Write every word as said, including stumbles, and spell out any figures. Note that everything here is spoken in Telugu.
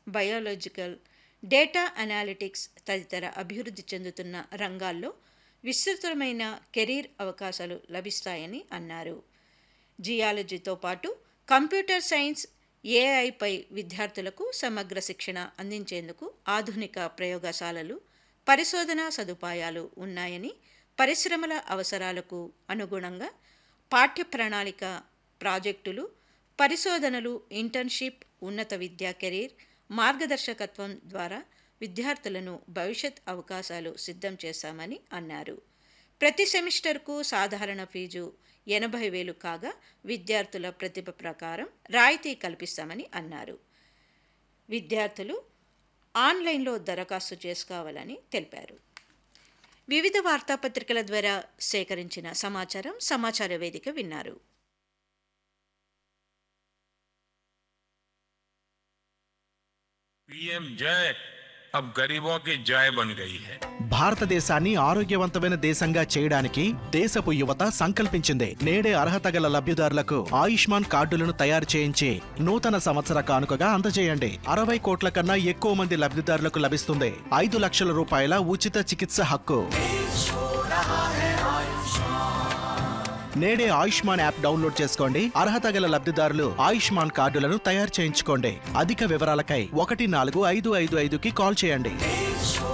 బయోలాజికల్, డేటా అనాలిటిక్స్ తదితర అభివృద్ధి చెందుతున్న రంగాల్లో విస్తృతమైన కెరీర్ అవకాశాలు లభిస్తాయని అన్నారు. జియాలజీతో పాటు కంప్యూటర్ సైన్స్, ఏఐపై విద్యార్థులకు సమగ్ర శిక్షణ అందించేందుకు ఆధునిక ప్రయోగశాలలు, పరిశోధనా సదుపాయాలు ఉన్నాయని, పరిశ్రమల అవసరాలకు అనుగుణంగా పాఠ్య ప్రణాళిక, ప్రాజెక్టులు, పరిశోధనలు, ఇంటర్న్షిప్, ఉన్నత విద్యా కెరీర్ మార్గదర్శకత్వం ద్వారా విద్యార్థులను భవిష్యత్ అవకాశాలు సిద్ధం చేశామని అన్నారు. ప్రతి సెమిస్టర్కు సాధారణ ఫీజు ఎనభై వేలు కాగా విద్యార్థుల ప్రతిభ ప్రకారం రాయితీ కల్పిస్తామని అన్నారు. విద్యార్థులు ఆన్లైన్లో దరఖాస్తు చేసుకోవాలని తెలిపారు. వివిధ వార్తాపత్రికల ద్వారా సేకరించిన సమాచారం సమాచార వేదిక విన్నారు. पीएम जय अब गरीबों की जय बन गई है. భారతదేశాన్ని ఆరోగ్యవంతమైన దేశంగా చేయడానికి దేశపు యువత సంకల్పించింది. నేడే అర్హత గల లబ్ధిదారులకు ఆయుష్మాన్ కార్డులను తయారు చేయించి నూతన సంవత్సర కానుకగా అందజేయండి. అరవై కోట్ల కన్నా ఎక్కువ మంది లబ్ధిదారులకు లభిస్తుంది ఐదు లక్షల రూపాయల ఉచిత చికిత్స హక్కు. నేడే ఆయుష్మాన్ యాప్ డౌన్లోడ్ చేసుకోండి. అర్హత గల లబ్ధిదారులు ఆయుష్మాన్ కార్డులను తయారు చేయించుకోండి. అధిక వివరాలకై ఒకటి నాలుగు ఐదు ఐదు ఐదుకి కాల్ చేయండి.